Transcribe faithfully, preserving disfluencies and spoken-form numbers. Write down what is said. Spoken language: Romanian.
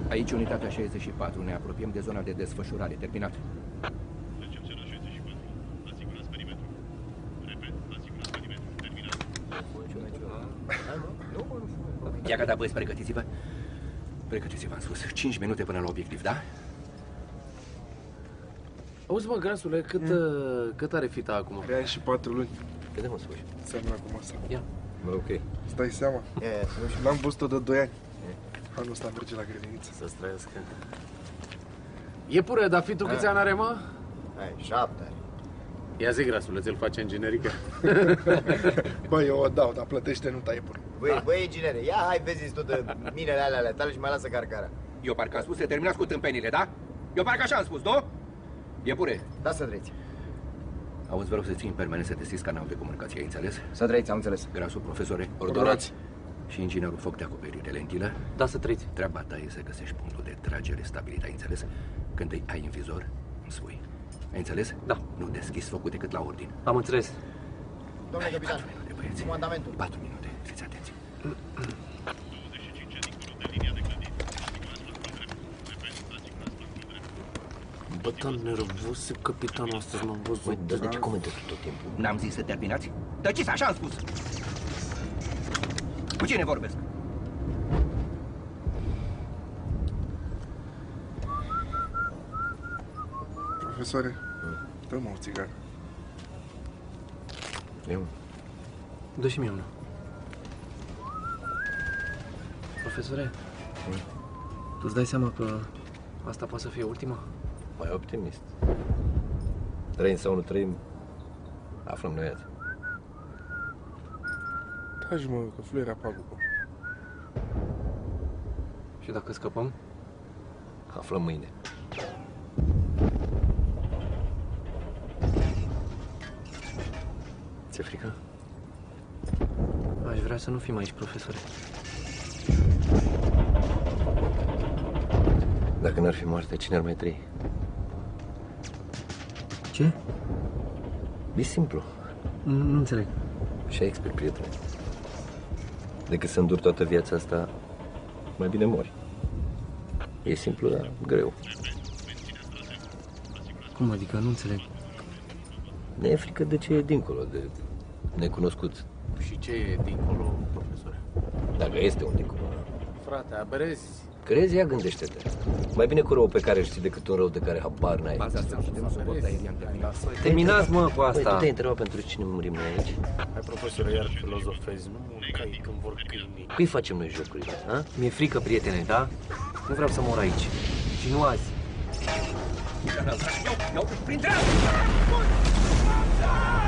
Aici unitatea șaizeci și patru. Ne apropiem de zona de desfășurare. Terminat. Recepționat șaizeci și patru. Asigurați perimetru. Repet, asigurați perimetru. Terminat. Ia gata, băieți, pregătiți-vă. Pregătiți-vă, am spus. cinci minute până la obiectiv, da? Auzi, mă, Grasule, cât, mm. cât are fita acum? trei ani și patru luni. Cât de mă spui? Seamănă cu masa. Ia. Mă, ok. Stai seama? Yeah, yeah. N-am văzut-o de doi ani. Anul ăsta merge la grădiniță. Să-ți trăiască. E pură, dar fitul câți ani are, mă? Hai, șapte ani. Ia zi, Grasule, ți-l face în generică. Băi, eu o dau, dar plătește, nu taie până. Băi, băi, inginere, ia hai vezi tu de minele alea ale tale și mai lasă carcara. Eu parcă am spus să terminați cu tâmpenile, da? Eu parcă așa am spus, nu? E pure. Da, să trăiți. Auzi, vreau să ții în permanent să deschizi canalul de comunicație, ai înțeles? Să trăiți, am înțeles. Grasul, profesore, Ordonați. Și inginerul foc de acoperire lentilă. Da, să trăiți. Treaba ta e să găsești punctul de tragere stabilit, ai înțeles? Când îi ai în vizor, îmi spui. Ai înțeles? Da. Nu deschizi focul decât la ordine. Am înțeles. Domnule capitan, patru minute, băieți. comandamentul. patru minute, fiți atenți. douăzeci și cinci dincolo de linia de clădiri. Asigurați flancul drept. Repet, asigurați flancul drept. Bă, tan nervos, capitanul astăzi m-am văzut. Băi, dar de ce comentezi tot timpul? N-am zis să terminați? Tăciți, așa am spus. Cu cine vorbesc? Profesoare, dă-mă o țigară. Eu? Dă și mie una. Profesore, Mm. tu-ți dai seama că asta poate să fie ultima? Mai optimist. Trăim sau nu trăim, aflăm noi azi. Taci, mă, că fluierea pagubă. Și dacă scăpăm? Aflăm mâine. Ți-e frică? Aș vrea să nu fim aici, profesore. Dacă n-ar fi moarte, cine ar mai trăi? Ce? E simplu. Nu, nu înțeleg. Și ai explic, prietene. Decât să înduri toată viața asta, mai bine mori. E simplu, dar greu. Cum adică? Nu înțeleg. Ne e frică de ce e dincolo, de necunoscut. Și ce e dincolo, profesore? Dacă este un dincolo. Frate, aberezi. Crezi? Ia gândește-te. Mai bine cu rău pe care știi decât un rău de care habar n-ai. Baza asta și de un suport aerian terminat. Terminați, mă, cu Băi, tu asta. te-ai întrebat pentru cine murim noi aici? Hai, profesore, iar filozofezi, nu mâncai când vor câinii. Cui facem noi jocurile, a? Mi-e frică, prietene, da? Nu vreau să mor aici. Și nu azi. Eu, eu, printre